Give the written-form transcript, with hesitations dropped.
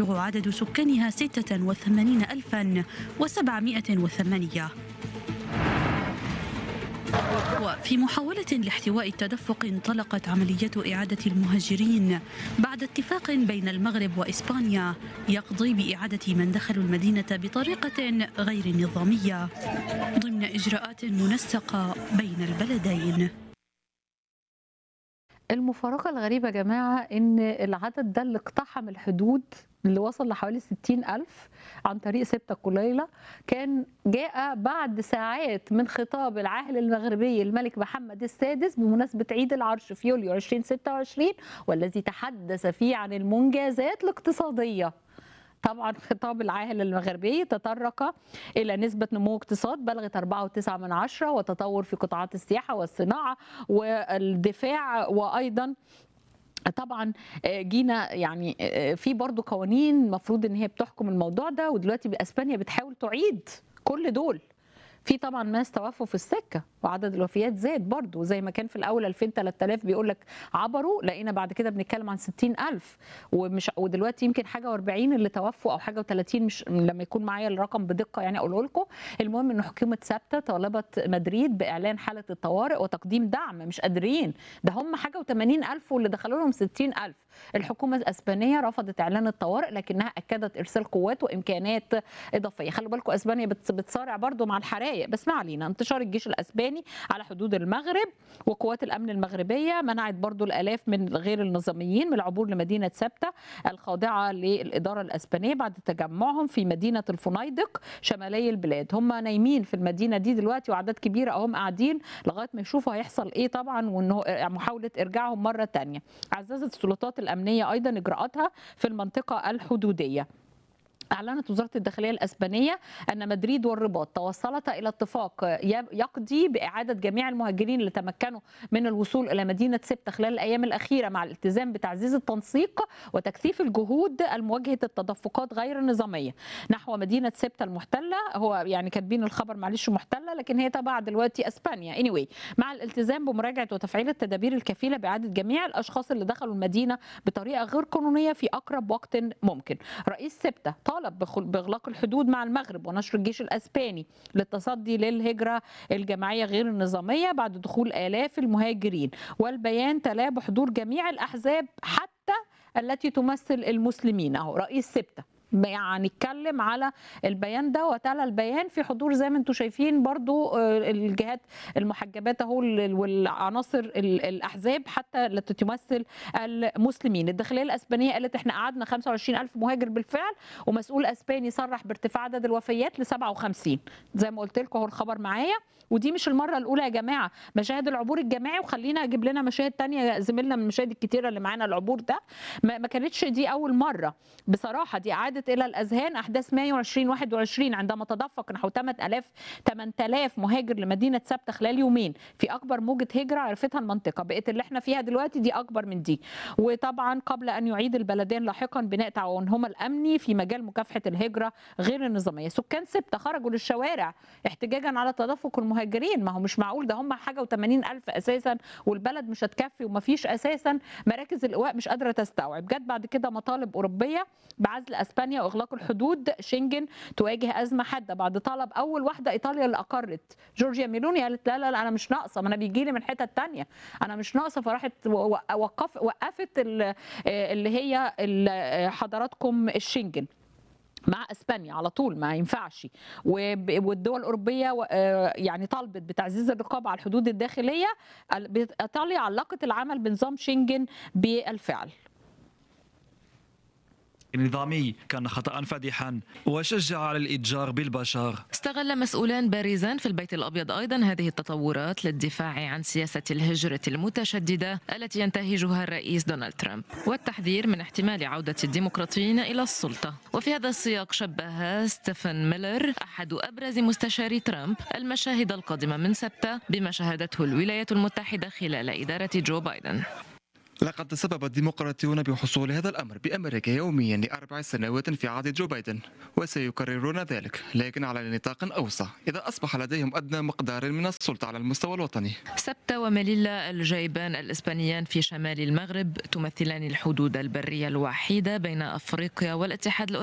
يبلغ عدد سكانها 86,708. وفي محاولة لاحتواء التدفق انطلقت عملية إعادة المهاجرين بعد اتفاق بين المغرب وإسبانيا يقضي بإعادة من دخلوا المدينة بطريقة غير نظامية ضمن إجراءات منسقة بين البلدين. المفارقة الغريبة يا جماعة إن العدد ده اللي اقتحم الحدود اللي وصل لحوالي 60,000 عن طريق سبتة قليلة كان جاء بعد ساعات من خطاب العاهل المغربي الملك محمد السادس بمناسبة عيد العرش في يوليو 2026 والذي تحدث فيه عن المنجزات الاقتصادية. طبعا خطاب العاهل المغربي تطرق إلى نسبة نمو اقتصاد بلغت 4.9 وتطور في قطاعات السياحة والصناعة والدفاع. وأيضا طبعا جينا يعني في برضو قوانين المفروض ان هي بتحكم الموضوع ده، ودلوقتي باسبانيا بتحاول تعيد كل دول. في طبعا ناس توفوا في السكه وعدد الوفيات زاد برضو زي ما كان في الاول 2000 3000 بيقول لك عبروا، لقينا بعد كده بنتكلم عن 60,000 ودلوقتي يمكن حاجه و40 اللي توفوا او حاجه و30، مش لما يكون معايا الرقم بدقه يعني اقوله لكم. المهم ان حكومه ثابته طالبت مدريد باعلان حاله الطوارئ وتقديم دعم، مش قادرين، ده هم حاجه و80,000 واللي دخلوا لهم 60,000. الحكومه الاسبانيه رفضت اعلان الطوارئ لكنها اكدت ارسال قوات وامكانات اضافيه. خلوا بالكم اسبانيا بتصارع برضو مع الحرائق، بس ما علينا. انتشار الجيش الاسباني على حدود المغرب وقوات الامن المغربيه منعت برضو الالاف من غير النظاميين من العبور لمدينه سبته الخاضعه للاداره الاسبانيه بعد تجمعهم في مدينه الفنيدق شمالي البلاد. هم نايمين في المدينه دي دلوقتي وعدد كبيره هم قاعدين لغايه ما يشوفوا هيحصل ايه طبعا، وانه محاوله ارجاعهم مره ثانيه. عززت السلطات الامنيه ايضا اجراءاتها في المنطقه الحدوديه. أعلنت وزارة الداخلية الأسبانية أن مدريد والرباط توصلتا إلى اتفاق يقضي بإعادة جميع المهاجرين اللي تمكنوا من الوصول إلى مدينة سبتة خلال الأيام الأخيرة مع الالتزام بتعزيز التنسيق وتكثيف الجهود لمواجهة التدفقات غير النظامية نحو مدينة سبتة المحتلة. هو يعني كاتبين الخبر معلش محتلة لكن هي تبع دلوقتي أسبانيا anyway، مع الالتزام بمراجعة وتفعيل التدابير الكفيلة بإعادة جميع الأشخاص اللي دخلوا المدينة بطريقة غير قانونية في أقرب وقت ممكن. رئيس سبتة طالب باغلاق الحدود مع المغرب ونشر الجيش الاسباني للتصدي للهجره الجماعيه غير النظاميه بعد دخول الاف المهاجرين، والبيان تلاه بحضور جميع الاحزاب حتى التي تمثل المسلمين. اهو رئيس سبتة يعني اتكلم على البيان ده وتلا البيان في حضور زي ما انتم شايفين برضو الجهات المحجبات اهو والعناصر الاحزاب حتى التي تمثل المسلمين. الداخليه الاسبانيه قالت احنا قعدنا 25,000 مهاجر بالفعل، ومسؤول اسباني صرح بارتفاع عدد الوفيات ل 57 زي ما قلت لكم اهو الخبر معايا. ودي مش المره الاولى يا جماعه مشاهد العبور الجماعي، وخلينا اجيب لنا مشاهد ثانيه زميلنا من المشاهد الكتيره اللي معانا. العبور ده ما كانتش دي اول مره بصراحه، دي عادت الى الاذهان احداث مايو 2021 عندما تدفق نحو 8,000 مهاجر لمدينه سبته خلال يومين في اكبر موجه هجره عرفتها المنطقه. بقت اللي احنا فيها دلوقتي دي اكبر من دي. وطبعا قبل ان يعيد البلدين لاحقا بناء تعاونهما الامني في مجال مكافحه الهجره غير النظاميه. سكان سبته خرجوا للشوارع احتجاجا على تدفق المهاجرين، ما هو مش معقول ده هم حاجه و80,000 اساسا والبلد مش هتكفي ومفيش اساسا مراكز الايواء مش قادره تستوعب. جت بعد كده مطالب اوروبيه بعزل اسبانيا واغلاق الحدود شنجن تواجه ازمه حاده بعد طلب اول واحده ايطاليا اللي اقرت. جورجيا ميلوني قالت لا لا لا انا مش ناقصه، ما انا بيجي لي من حته ثانيه، انا مش ناقصه، فراحت وقفت اللي هي حضراتكم الشنجن مع اسبانيا على طول، ما ينفعش. والدول الاوروبيه يعني طالبت بتعزيز الرقابه على الحدود الداخليه. ايطاليا علقت العمل بنظام شنجن بالفعل. نظامي كان خطأ فادحا وشجع على الإتجار بالبشر. استغل مسؤولان بارزان في البيت الأبيض أيضا هذه التطورات للدفاع عن سياسة الهجرة المتشددة التي ينتهجها الرئيس دونالد ترامب والتحذير من احتمال عودة الديمقراطيين إلى السلطة. وفي هذا السياق شبه ستيفن ميلر أحد أبرز مستشاري ترامب المشاهد القادمة من سبتة بما شهدته الولايات المتحدة خلال إدارة جو بايدن. لقد تسبب الديمقراطيون بحصول هذا الأمر بأمريكا يوميا ل4 سنوات في عهد جو بايدن، وسيكررون ذلك لكن على نطاق أوسع إذا أصبح لديهم أدنى مقدار من السلطة على المستوى الوطني. سبتة ومليلا الجيبان الإسبانيان في شمال المغرب تمثلان الحدود البرية الوحيدة بين أفريقيا والاتحاد الأوروبي.